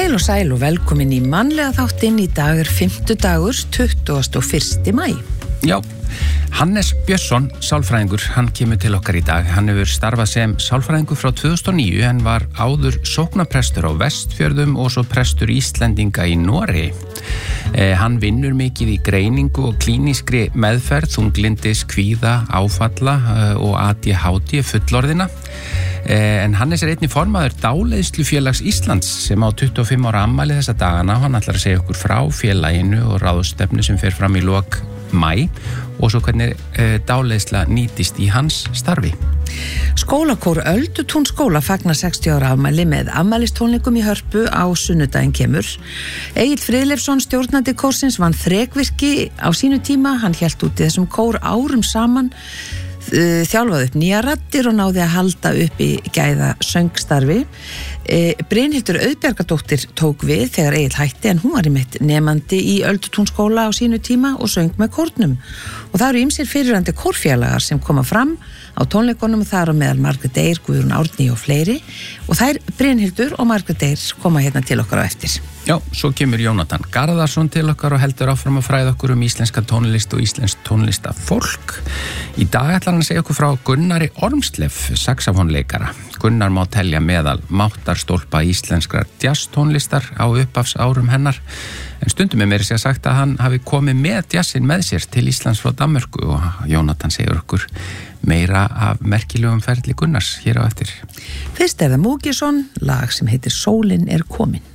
Heil og sæl og velkomin í mannlega þáttinn. Í dag 50dagur, 21. maí. Já, Hannes Björnsson, sálfræðingur, hann kemur til okkar í dag. Hann hefur starfað sem sálfræðingur frá 2009 en var áður sóknarprestur á Vestfjörðum og svo prestur Íslendinga í Noregi. Hann vinnur mikið í greiningu og klínískri meðferð, þunglindis, kvíða, áfalla og ADHD fullorðina. En Hannes einnig formaður Dáleiðslufélags Íslands sem á 25 ára afmæli þessa dagana. Hann ætlar að segja okkur frá félaginu og ráðstefnu sem fer fram í lok maí og svo hvernig dáleiðsla nýtist í hans starfi. Skólakór Öldutún skóla fagnar 60 ára afmæli með afmælistónleikum í Hörpu á sunnudaginn kemur. Egill Friðleifsson, stjórnandi kórsins, vann þrekvirki á sínu tíma. Hann hélt út í þessum kór árum saman, þjálfaði upp nýja raddir og náði að halda upp í gæða söngstarfi. Brynhildur Auðbjargadóttir tók við þegar Egill hætti en hún var einmitt nemandi í Öldutún skóla á sínu tíma og söng með kórnum. Og það eru ýmsir fyrirrandi kórfélagar sem koma fram á tónleikunum og það eru meðal Margrét Eir, Guðrún Árný og fleiri og þær Brynhildur og Margrét Eir koma hérna til okkar á eftir. Já, svo kemur Jónatan Garðarsson til okkar og heldur áfram að fræða okkur íslenska tónlist og íslensk tónlistafólk. Í dag ætlar hann að segja okkur frá Gunnari Ormsleff, saxofónleikara. Gunnar má telja meðal máttarstólpa íslenskrar jazztónlistar á upphafsárum hennar. En stundum er meira sér sagt að hann hafi komið með jazzin með sér til Íslands frá Danmörku og Jónatan segir okkur meira af merkilegum ferli Gunnars hér á eftir. Fyrst það Múkisson, lag sem heitir Sólin er komin.